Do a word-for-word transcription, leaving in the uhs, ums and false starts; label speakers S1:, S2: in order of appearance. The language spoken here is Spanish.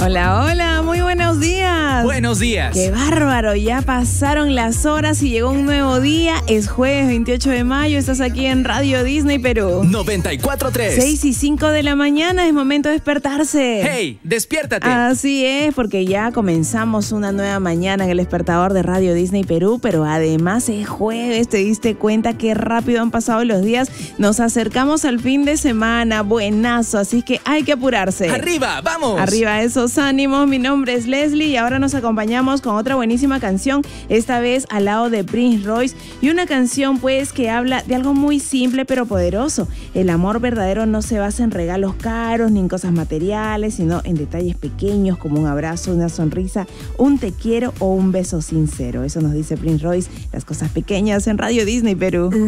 S1: Hola, hola, muy buenos días.
S2: Buenos días.
S1: Qué bárbaro, ya pasaron las horas y llegó un nuevo día. Es jueves veintiocho de mayo, estás aquí en Radio Disney Perú.
S2: noventa y cuatro punto tres.
S1: seis y cinco de la mañana, es momento de despertarse.
S2: ¡Hey, despiértate!
S1: Así es, porque ya comenzamos una nueva mañana en el despertador de Radio Disney Perú, pero además es jueves, ¿te diste cuenta qué rápido han pasado los días? Nos acercamos al fin de semana, buenazo, así que hay que apurarse.
S2: ¡Arriba, vamos!
S1: Arriba esos ánimos, mi nombre es Leslie y ahora nos acompañamos con otra buenísima canción, esta vez al lado de Prince Royce, y una canción pues que habla de algo muy simple pero poderoso. El amor verdadero no se basa en regalos caros ni en cosas materiales, sino en detalles pequeños como un abrazo, una sonrisa, un te quiero o un beso sincero. Eso nos dice Prince Royce, las cosas pequeñas en Radio Disney Perú.